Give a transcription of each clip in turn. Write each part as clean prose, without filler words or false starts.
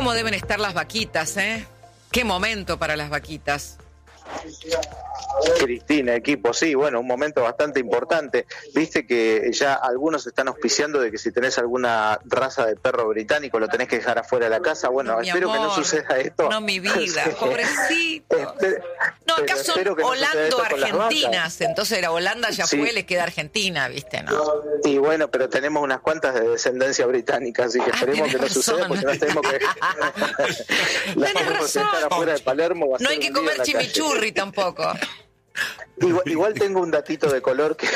¿Cómo deben estar las vaquitas, Qué momento para las vaquitas. Cristina, equipo, sí, bueno, un momento bastante importante. Viste que ya algunos están auspiciando de que si tenés alguna raza de perro británico lo tenés que dejar afuera de la casa. Bueno, No, espero amor, que no suceda esto. No, mi vida, pobrecito. No, acá son Holando-Argentinas, entonces la Holanda ya fue, le queda Argentina, ¿viste? No. Y bueno, pero tenemos unas cuantas de descendencia británica, así que esperemos que no suceda, porque no tenemos que... Tenés razón. Afuera de Palermo, no hay que comer chimichurri tampoco. Igual tengo un datito de color que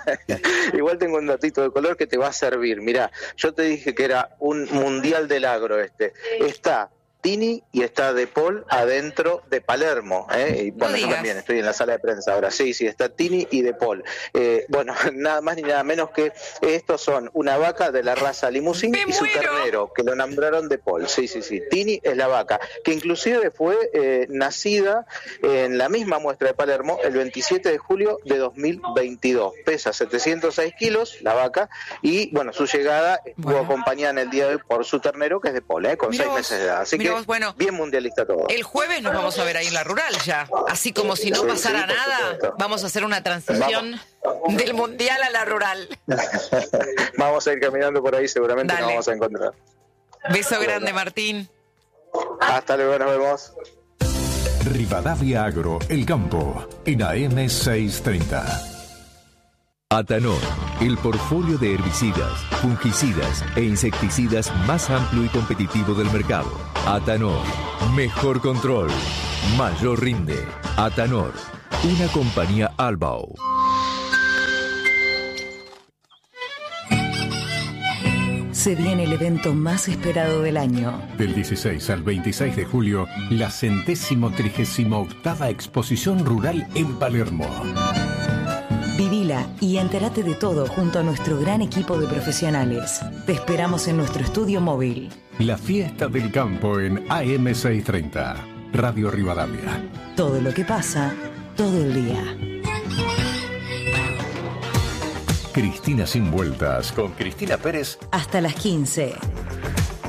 te va a servir. Mirá, yo te dije que era un mundial del agro Está Tini y está De Paul adentro de Palermo, y bueno, yo también estoy en la sala de prensa ahora, sí, está Tini y De Paul. Bueno, nada más ni nada menos que estos son una vaca de la raza Limousin y su ternero, que lo nombraron De Paul, sí, Tini es la vaca, que inclusive fue nacida en la misma muestra de Palermo el 27 de julio de 2022, pesa 706 kilos la vaca, y bueno, su llegada estuvo acompañada en el día de hoy por su ternero, que es De Paul, con 6 meses de edad, así que bueno, bien mundialista todo. El jueves nos vamos a ver ahí en la rural ya. Así como si no pasara nada, vamos a hacer una transición del mundial a la rural. Vamos a ir caminando por ahí, seguramente nos vamos a encontrar. Beso grande, Martín. Hasta luego, nos vemos. Rivadavia Agro, el campo, en AM 630. Atanor, el portfolio de herbicidas, fungicidas e insecticidas más amplio y competitivo del mercado. Atanor, mejor control, mayor rinde. Atanor, una compañía Albao. Se viene el evento más esperado del año. Del 16 al 26 de julio, la 138ª Exposición Rural en Palermo. Vivila y entérate de todo junto a nuestro gran equipo de profesionales. Te esperamos en nuestro estudio móvil. La fiesta del campo en AM 630. Radio Rivadavia. Todo lo que pasa, todo el día. Cristina sin vueltas con Cristina Pérez. Hasta las 15.